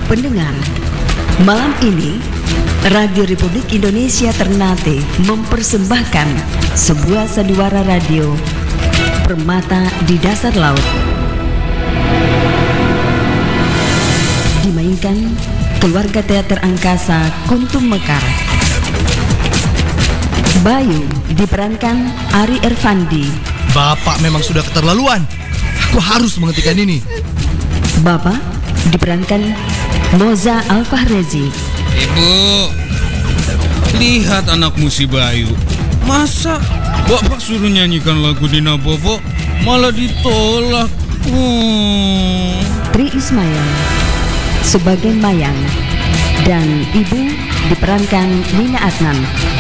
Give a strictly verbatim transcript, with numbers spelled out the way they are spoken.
pendengar, malam ini Radio Republik Indonesia Ternate mempersembahkan sebuah sandiwara radio Permata di Dasar Laut. Dimainkan keluarga teater angkasa Kuntum Mekar. Bayu diperankan Ari Ervandi. Bapak memang sudah keterlaluan. Aku harus menghentikan ini. Bapak diperankan Moza Alfahrezi. Ibu, lihat anakmu si Bayu. Masa bapak suruh nyanyikan lagu Dina Bobo malah ditolak. Hmm. Tri Ismail sebagai Mayang dan ibu diperankan Nina Adnan.